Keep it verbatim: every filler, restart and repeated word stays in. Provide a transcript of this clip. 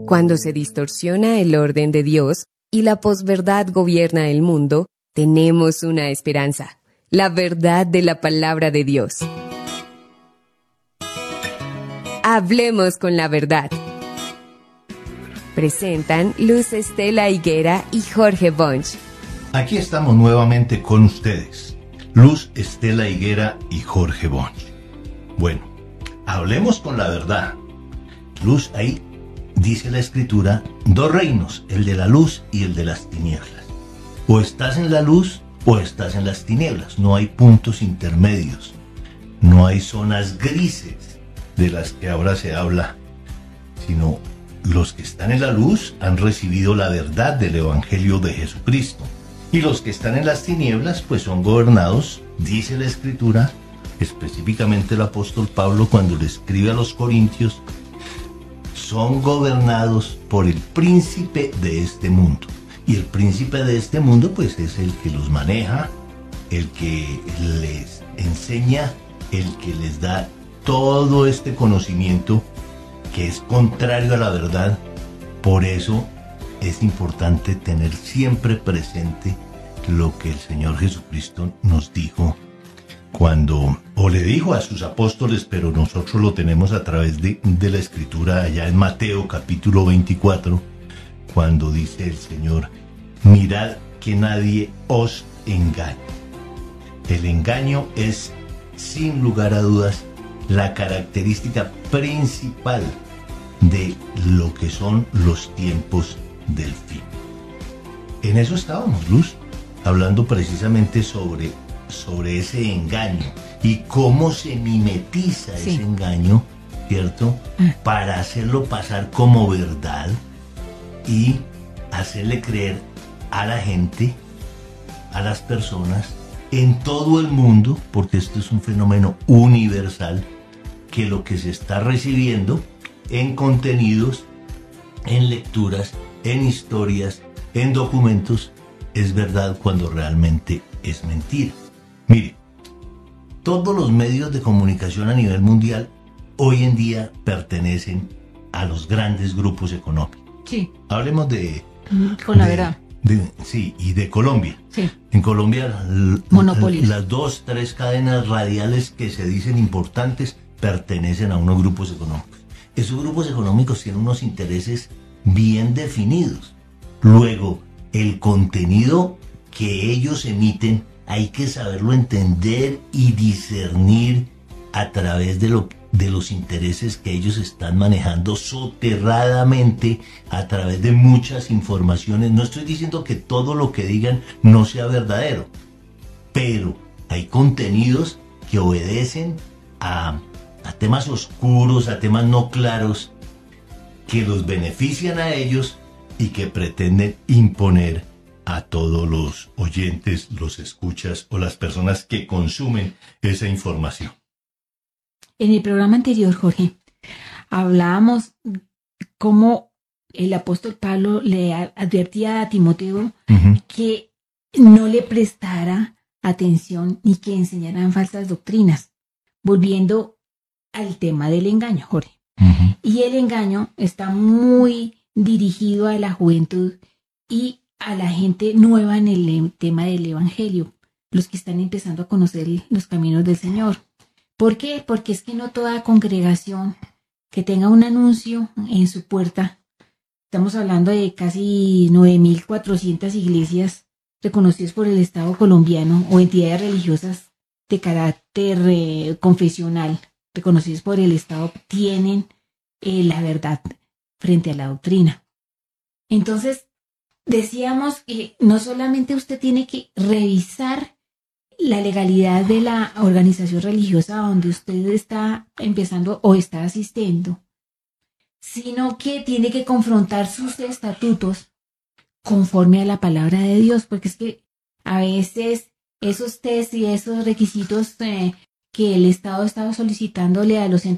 Cuando se distorsiona el orden de Dios y la posverdad gobierna el mundo, tenemos una esperanza: la verdad de la palabra de Dios. Hablemos con la verdad. Presentan Luz Estela Higuera y Jorge Bunch. Aquí estamos nuevamente con ustedes, Luz Estela Higuera y Jorge Bunch. Bueno, hablemos con la verdad. Luz, ahí dice la Escritura, dos reinos, el de la luz y el de las tinieblas. O estás en la luz o estás en las tinieblas. No hay puntos intermedios. No hay zonas grises de las que ahora se habla, sino los que están en la luz han recibido la verdad del Evangelio de Jesucristo. Y los que están en las tinieblas, pues son gobernados, dice la Escritura, específicamente el apóstol Pablo cuando le escribe a los Corintios, son gobernados por el príncipe de este mundo. Y el príncipe de este mundo, pues es el que los maneja, el que les enseña, el que les da todo este conocimiento que es contrario a la verdad. Por eso es importante tener siempre presente lo que el Señor Jesucristo nos dijo cuando, o le dijo a sus apóstoles, pero nosotros lo tenemos a través de, de la Escritura allá en Mateo capítulo veinticuatro, cuando dice el Señor: mirad que nadie os engañe. El engaño es, sin lugar a dudas, la característica principal de lo que son los tiempos del fin. En eso estábamos, Luz, hablando precisamente sobre, sobre ese engaño y cómo se mimetiza sí. ese engaño, ¿cierto? Ah. Para hacerlo pasar como verdad y hacerle creer a la gente, a las personas, en todo el mundo, porque esto es un fenómeno universal, que lo que se está recibiendo en contenidos, en lecturas, en historias, en documentos, es verdad cuando realmente es mentira. Mire, todos los medios de comunicación a nivel mundial hoy en día pertenecen a los grandes grupos económicos. Sí. Hablemos de... Con la de, verdad. De, sí, y de Colombia. Sí. En Colombia, Monopolios. Las dos, tres cadenas radiales que se dicen importantes pertenecen a unos grupos económicos. Esos grupos económicos tienen unos intereses bien definidos. Luego, el contenido que ellos emiten hay que saberlo entender y discernir a través de, lo, de los intereses que ellos están manejando soterradamente a través de muchas informaciones. No estoy diciendo que todo lo que digan no sea verdadero, pero hay contenidos que obedecen a, a temas oscuros, a temas no claros, que los benefician a ellos y que pretenden imponer a todos los oyentes, los escuchas o las personas que consumen esa información. En el programa anterior, Jorge, hablábamos cómo el apóstol Pablo le advertía a Timoteo uh-huh. que no le prestara atención ni que enseñaran falsas doctrinas, volviendo al tema del engaño, Jorge. Uh-huh. Y el engaño está muy dirigido a la juventud y a la gente nueva en el tema del evangelio, los que están empezando a conocer los caminos del Señor. ¿Por qué? Porque es que no toda congregación que tenga un anuncio en su puerta, estamos hablando de casi nueve mil cuatrocientas iglesias reconocidas por el Estado colombiano o entidades religiosas de carácter eh, confesional reconocidas por el Estado, tienen eh, la verdad frente a la doctrina. Entonces, decíamos que no solamente usted tiene que revisar la legalidad de la organización religiosa donde usted está empezando o está asistiendo, sino que tiene que confrontar sus estatutos conforme a la palabra de Dios, porque es que a veces esos test y esos requisitos eh, que el Estado estaba solicitándole a los